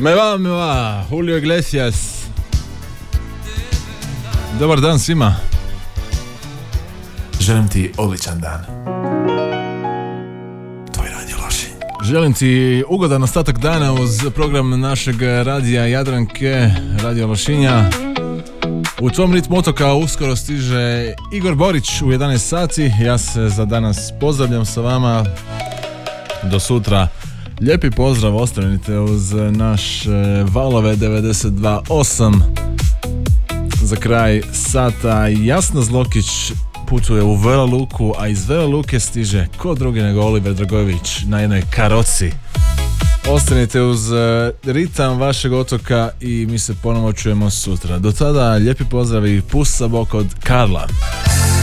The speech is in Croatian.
Me va, Julio Iglesias. Dobar dan svima. Želim ti odličan dan. Tvoj Radio Lošinj. Želim ti ugodan ostatak dana uz program našeg radija Jadranke, Radio Lošinja. U tvom ritmu otoka uskoro stiže Igor Borić u 11 sati. Ja se za danas pozdravljam sa vama. Do sutra. Lijepi pozdrav, ostanite uz naš valove 92.8. Za kraj sata Jasna Zlokić putuje u Vela Luku, a iz Vela Luke stiže ko drugi nego Oliver Dragojević na jednoj karoci. Ostanite uz ritam vašeg otoka i mi se ponovo čujemo sutra. Do tada lijepi pozdrav i pus sa bok od Karla.